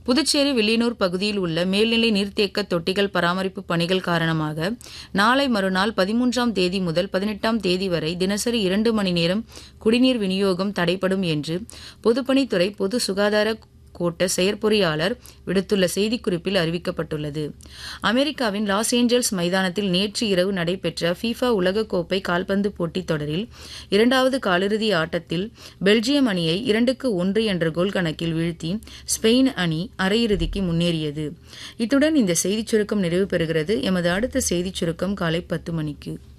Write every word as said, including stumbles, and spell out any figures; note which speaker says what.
Speaker 1: புதுச்சேரி வில்லியனூர் பகுதியில் உள்ள மேல்நிலை நீர்த்தேக்க தொட்டிகள் பராமரிப்பு பணிகள் காரணமாக நாளை மறுநாள் பதிமூன்றாம் தேதி முதல் பதினெட்டாம் தேதி வரை தினசரி இரண்டு மணி நேரம் குடிநீர் விநியோகம் தடைப்படும் என்று பொதுப்பணித்துறை பொது சுகாதார கோட்ட செயற்பொறியாளர் விடுத்துள்ள செய்திக்குறிப்பில் அறிவிக்கப்பட்டுள்ளது. அமெரிக்காவின் லாஸ் ஏஞ்சல்ஸ் மைதானத்தில் நேற்று இரவு நடைபெற்ற ஃபீஃபா உலகக்கோப்பை கால்பந்து போட்டித் தொடரில் இரண்டாவது காலிறுதி ஆட்டத்தில் பெல்ஜியம் அணியை இரண்டுக்கு ஒன்று என்ற கோல் கணக்கில் வீழ்த்தி ஸ்பெயின் அணி அரையிறுதிக்கு முன்னேறியது. இத்துடன் இந்த செய்திச் சுருக்கம் நிறைவு பெறுகிறது. எமது அடுத்த செய்திச் சுருக்கம் காலை பத்து மணிக்கு.